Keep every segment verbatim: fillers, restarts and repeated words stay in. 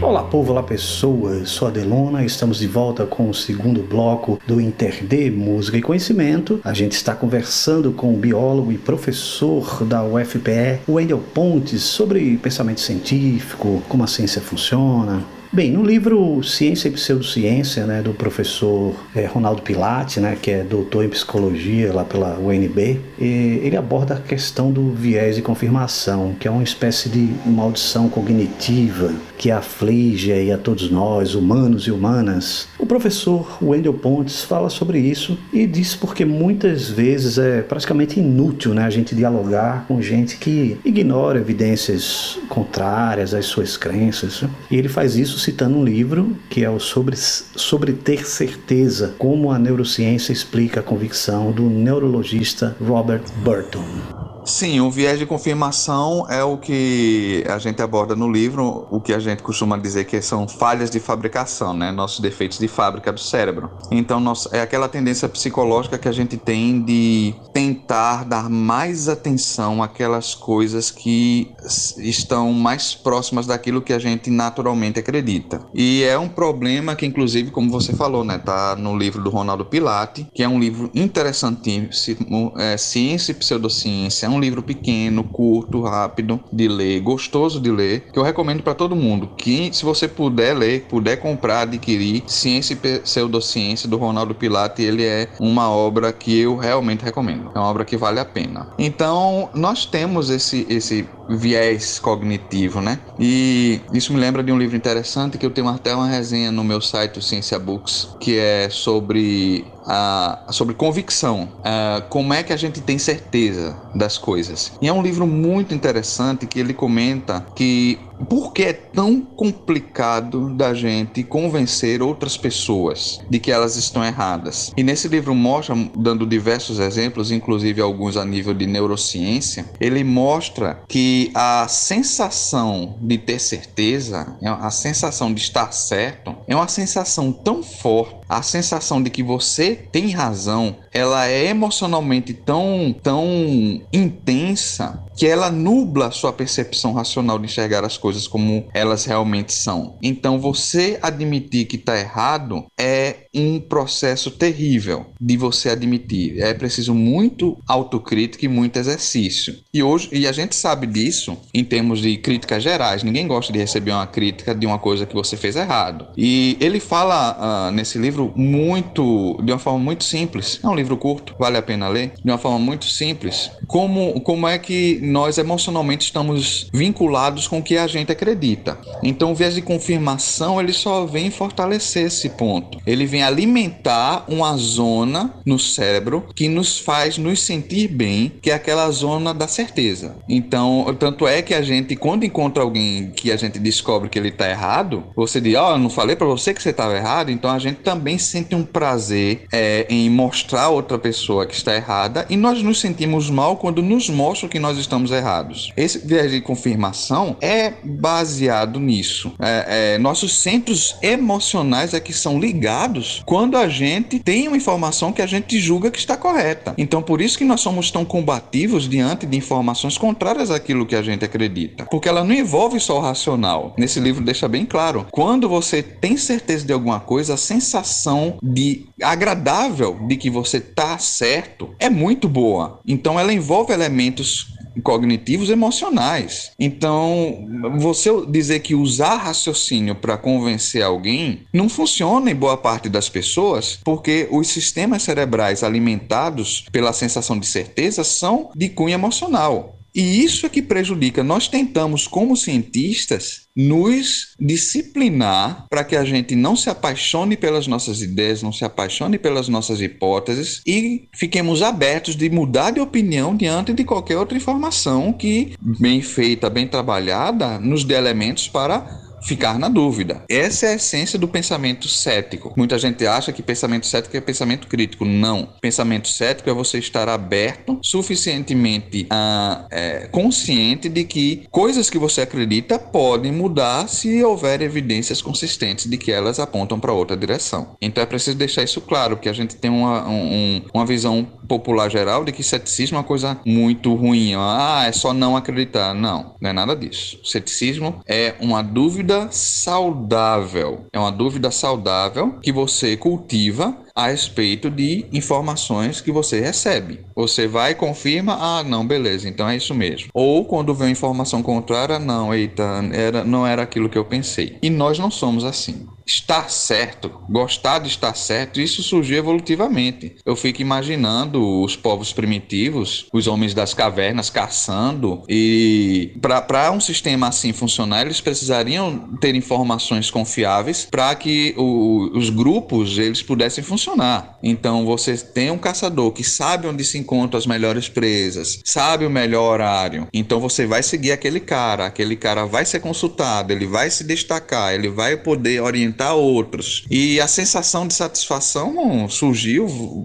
Olá povo, olá pessoas, sou a Delona, estamos de volta com o segundo bloco do Interd Música e Conhecimento. A gente está conversando com o biólogo e professor da U F P E, Wendel Pontes, sobre pensamento científico, como a ciência funciona. Bem, no livro Ciência e Pseudociência, né, do professor é, Ronaldo Pilate, né, que é doutor em psicologia lá pela U N B, ele aborda a questão do viés de confirmação, que é uma espécie de maldição cognitiva que aflige aí a todos nós, humanos e humanas. O professor Wendel Pontes fala sobre isso e diz porque muitas vezes é praticamente inútil, né, a gente dialogar com gente que ignora evidências contrárias às suas crenças. E ele faz isso citando um livro que é o sobre, sobre ter certeza, como a neurociência explica a convicção do neurologista Robert Burton. Sim, o viés de confirmação é o que a gente aborda no livro, o que a gente costuma dizer que são falhas de fabricação, né? Nossos defeitos de fábrica do cérebro. Então, nossa, é aquela tendência psicológica que a gente tem de tentar dar mais atenção àquelas coisas que estão mais próximas daquilo que a gente naturalmente acredita. E é um problema que, inclusive, como você falou, né? Tá no livro do Ronaldo Pilate, que é um livro interessantíssimo, é, Ciência e Pseudociência. É um livro pequeno, curto, rápido de ler, gostoso de ler, que eu recomendo para todo mundo. Que, se você puder ler, puder comprar, adquirir, Ciência e Pseudociência do Ronaldo Pilate, ele é uma obra que eu realmente recomendo. É uma obra que vale a pena. Então, nós temos esse, esse viés cognitivo, né? E isso me lembra de um livro interessante que eu tenho até uma resenha no meu site, o Ciência Books, que é sobre a, sobre convicção. A, como é que a gente tem certeza das coisas. E é um livro muito interessante que ele comenta que por que é tão complicado da gente convencer outras pessoas de que elas estão erradas. E nesse livro mostra, dando diversos exemplos, inclusive alguns a nível de neurociência, ele mostra que a sensação de ter certeza, a sensação de estar certo, é uma sensação tão forte, a sensação de que você tem razão, ela é emocionalmente tão, tão intensa que ela nubla a sua percepção racional de enxergar as coisas como elas realmente são. Então, você admitir que está errado é um processo terrível de você admitir. É preciso muito autocrítica e muito exercício. E hoje, e a gente sabe disso em termos de críticas gerais. Ninguém gosta de receber uma crítica de uma coisa que você fez errado. E ele fala uh, nesse livro muito, de uma forma muito simples. É um livro curto, vale a pena ler. De uma forma muito simples. Como, como é que nós emocionalmente estamos vinculados com o que a gente acredita. Então, o viés de confirmação, ele só vem fortalecer esse ponto. Ele vem alimentar uma zona no cérebro que nos faz nos sentir bem, que é aquela zona da certeza. Então, tanto é que a gente, quando encontra alguém que a gente descobre que ele está errado, você diz, ó, oh, eu não falei para você que você estava errado, então a gente também sente um prazer é, em mostrar a outra pessoa que está errada, e nós nos sentimos mal quando nos mostram que nós estamos errados. Esse viés de confirmação é baseado nisso. É, é, nossos centros emocionais é que são ligados quando a gente tem uma informação que a gente julga que está correta. Então, por isso que nós somos tão combativos diante de informações contrárias àquilo que a gente acredita. Porque ela não envolve só o racional. Nesse livro deixa bem claro. Quando você tem certeza de alguma coisa, a sensação de agradável de que você está certo é muito boa. Então, ela envolve elementos cognitivos emocionais. Então, você dizer que usar raciocínio para convencer alguém não funciona em boa parte das pessoas, porque os sistemas cerebrais alimentados pela sensação de certeza são de cunho emocional. E isso é que prejudica. Nós tentamos, como cientistas, nos disciplinar para que a gente não se apaixone pelas nossas ideias, não se apaixone pelas nossas hipóteses e fiquemos abertos de mudar de opinião diante de qualquer outra informação que, bem feita, bem trabalhada, nos dê elementos para ficar na dúvida. Essa é a essência do pensamento cético. Muita gente acha que pensamento cético é pensamento crítico. Não. Pensamento cético é você estar aberto, suficientemente uh, é, consciente de que coisas que você acredita podem mudar se houver evidências consistentes de que elas apontam para outra direção. Então é preciso deixar isso claro, que a gente tem uma, um, uma visão popular geral de que ceticismo é uma coisa muito ruim. Ah, é só não acreditar. Não, não é nada disso. Ceticismo é uma dúvida saudável. É uma dúvida saudável que você cultiva a respeito de informações que você recebe. Você vai e confirma, ah, não, beleza, então é isso mesmo. Ou quando vem informação contrária, não, eita, era, não era aquilo que eu pensei. E nós não somos assim. Estar certo, gostar de estar certo, isso surgiu evolutivamente. Eu fico imaginando os povos primitivos, os homens das cavernas caçando, e para um sistema assim funcionar, eles precisariam ter informações confiáveis para que o, os grupos eles pudessem funcionar. Então você tem um caçador que sabe onde se encontram as melhores presas, sabe o melhor horário, então você vai seguir aquele cara, aquele cara vai ser consultado, ele vai se destacar, ele vai poder orientar outros. E a sensação de satisfação surgiu,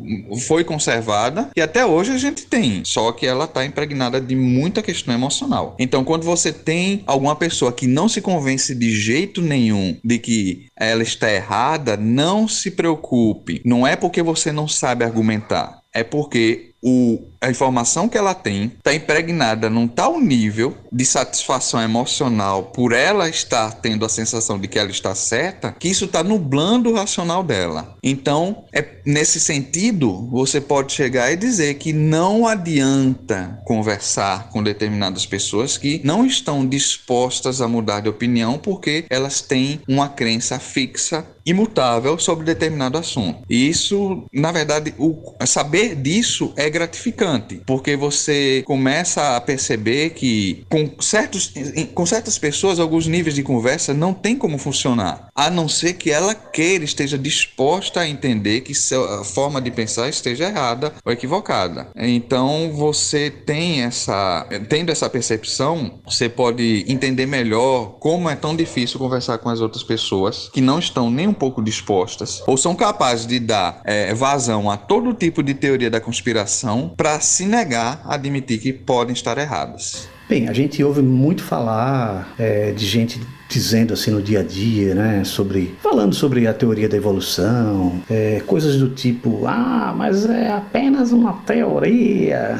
foi conservada e até hoje a gente tem, só que ela está impregnada de muita questão emocional. Então quando você tem alguma pessoa que não se convence de jeito nenhum de que ela está errada, não se preocupe, não é porque você não sabe argumentar, é porque o, a informação que ela tem está impregnada num tal nível de satisfação emocional por ela estar tendo a sensação de que ela está certa, que isso está nublando o racional dela. Então, é, nesse sentido, você pode chegar e dizer que não adianta conversar com determinadas pessoas que não estão dispostas a mudar de opinião porque elas têm uma crença fixa, imutável sobre determinado assunto. E isso, na verdade, o saber disso é gratificante, porque você começa a perceber que com, certos, com certas pessoas, alguns níveis de conversa não tem como funcionar, a não ser que ela queira, esteja disposta a entender que a forma de pensar esteja errada ou equivocada. Então, você tem essa, tendo essa percepção, você pode entender melhor como é tão difícil conversar com as outras pessoas que não estão nem um pouco dispostas ou são capazes de dar é, vazão a todo tipo de teoria da conspiração para se negar a admitir que podem estar erradas. Bem, a gente ouve muito falar é, de gente dizendo assim no dia a dia, né, sobre, falando sobre a teoria da evolução, é, coisas do tipo, ah, mas é apenas uma teoria.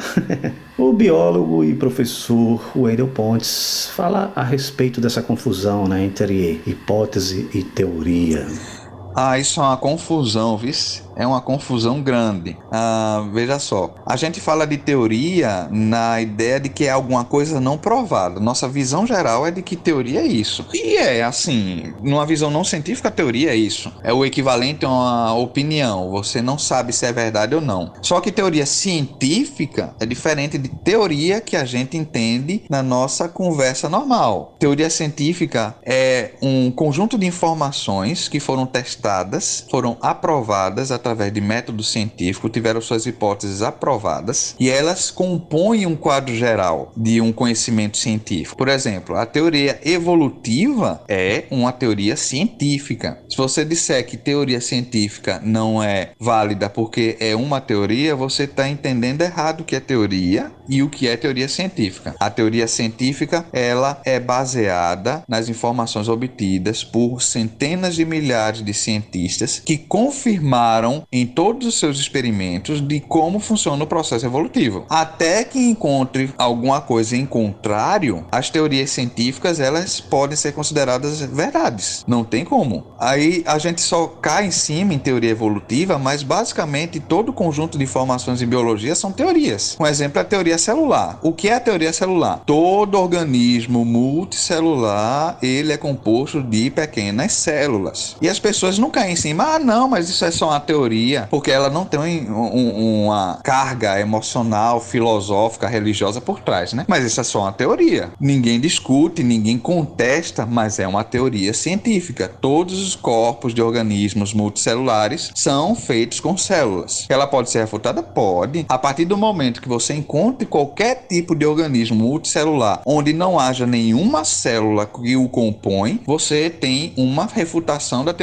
O biólogo e professor Wendel Pontes fala a respeito dessa confusão, né, entre hipótese e teoria. Ah, isso é uma confusão, viu? É uma confusão grande. Ah, veja só, a gente fala de teoria na ideia de que é alguma coisa não provada. Nossa visão geral é de que teoria é isso. E é assim, numa visão não científica, a teoria é isso. É o equivalente a uma opinião. Você não sabe se é verdade ou não. Só que teoria científica é diferente de teoria que a gente entende na nossa conversa normal. Teoria científica é um conjunto de informações que foram testadas, foram aprovadas através de método científico, tiveram suas hipóteses aprovadas e elas compõem um quadro geral de um conhecimento científico. Por exemplo, a teoria evolutiva é uma teoria científica. Se você disser que teoria científica não é válida porque é uma teoria, você está entendendo errado o que é teoria e o que é teoria científica. A teoria científica, ela é baseada nas informações obtidas por centenas de milhares de cientistas que confirmaram em todos os seus experimentos de como funciona o processo evolutivo. Até que encontre alguma coisa em contrário, as teorias científicas, elas podem ser consideradas verdades. Não tem como. Aí a gente só cai em cima em teoria evolutiva, mas basicamente todo o conjunto de informações em biologia são teorias. Um exemplo é a teoria celular. O que é a teoria celular? Todo organismo multicelular, ele é composto de pequenas células. E as pessoas não caem em cima, ah não, mas isso é só uma teoria, porque ela não tem um, um, uma carga emocional, filosófica, religiosa por trás, né? Mas isso é só uma teoria. Ninguém discute, ninguém contesta, mas é uma teoria científica. Todos os corpos de organismos multicelulares são feitos com células. Ela pode ser refutada? Pode. A partir do momento que você encontre qualquer tipo de organismo multicelular onde não haja nenhuma célula que o compõe, você tem uma refutação da teoria celular.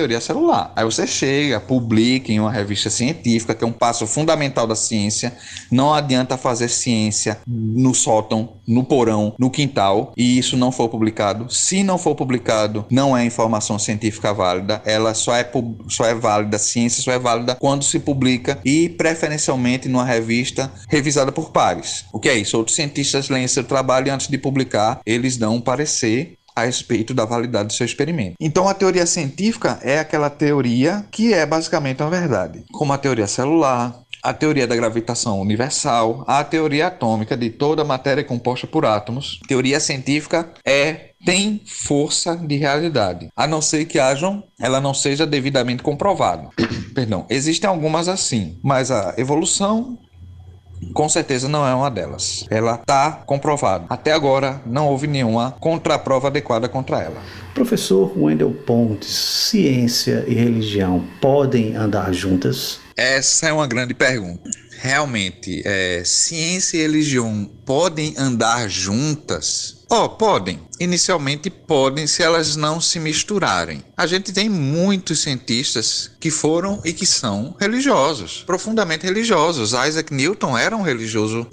celular. Aí você chega, publica em uma revista científica, que é um passo fundamental da ciência. Não adianta fazer ciência no sótão, no porão, no quintal, e isso não for publicado. Se não for publicado, não é informação científica válida. Ela só é, só é válida, a ciência só é válida quando se publica e preferencialmente numa revista revisada por pares. O que é isso? Outros cientistas leem seu trabalho e antes de publicar, eles dão um parecer a respeito da validade do seu experimento. Então a teoria científica é aquela teoria que é basicamente uma verdade, como a teoria celular, a teoria da gravitação universal, a teoria atômica de toda a matéria composta por átomos. Teoria científica é tem força de realidade, a não ser que hajam, ela não seja devidamente comprovada. Perdão, existem algumas assim, mas a evolução com certeza não é uma delas. Ela está comprovada. Até agora não houve nenhuma contraprova adequada contra ela. Professor Wendel Pontes, ciência e religião podem andar juntas? Essa é uma grande pergunta. Realmente, é, ciência e religião podem andar juntas? Oh, podem. Inicialmente podem se elas não se misturarem. A gente tem muitos cientistas que foram e que são religiosos, profundamente religiosos. Isaac Newton era um religioso